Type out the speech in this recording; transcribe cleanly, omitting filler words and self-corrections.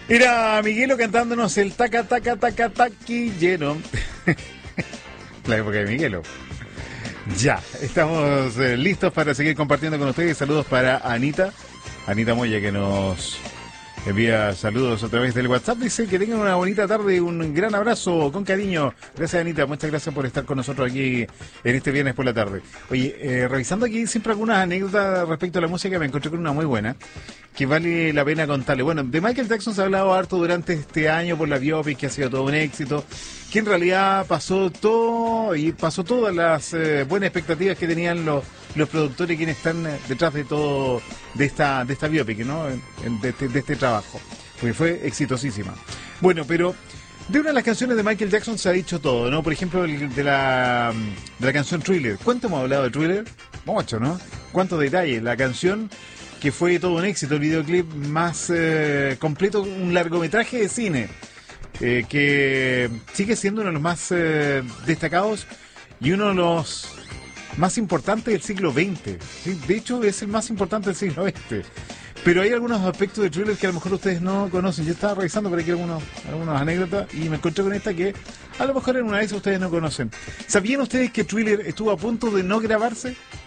Era Miguelo cantándonos el taca taca taca taqui lleno. La época de Miguelo. Ya, estamos listos para seguir compartiendo con ustedes. Saludos para Anita Moya, que nos envía saludos a través del WhatsApp. Dice que tengan una bonita tarde, un gran abrazo, con cariño. Gracias, Anita, muchas gracias por estar con nosotros aquí en este viernes por la tarde. Oye, revisando aquí siempre algunas anécdotas respecto a la música, me encontré con una muy buena que vale la pena contarle. Bueno, de Michael Jackson se ha hablado harto durante este año por la biopic, que ha sido todo un éxito, que en realidad pasó todo y pasó todas las buenas expectativas que tenían los productores, quienes están detrás de todo de esta biopic, ¿no? De este trabajo, porque fue exitosísima. Bueno, pero de una de las canciones de Michael Jackson se ha dicho todo, ¿no? Por ejemplo, de la canción Thriller. ¿Cuánto hemos hablado de Thriller? Mucho, ¿no? ¿Cuántos detalles? La canción que fue todo un éxito, el videoclip más completo, un largometraje de cine, que sigue siendo uno de los más destacados y uno de los más importantes del siglo XX. ¿Sí? De hecho, es el más importante del siglo XX. Pero hay algunos aspectos de Thriller que a lo mejor ustedes no conocen. Yo estaba revisando por aquí algunas anécdotas y me encontré con esta que a lo mejor en una vez ustedes no conocen. ¿Sabían ustedes que Thriller estuvo a punto de no grabarse?